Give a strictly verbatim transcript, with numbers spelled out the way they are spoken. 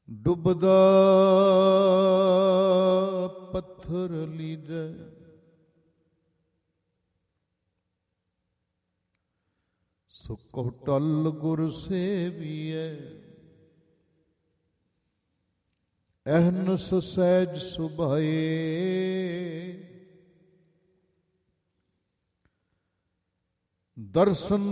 ਡੁੱਬਦਾ ਪੱਥਰ ਲੀਜੈ, ਸੁਕਹੁ ਟਲ ਗੁਰ ਸੇਵੀਐ, ਅਹਨਸ ਸਹਿਜ ਸੁਭਾਏ। ਦਰਸ਼ਨ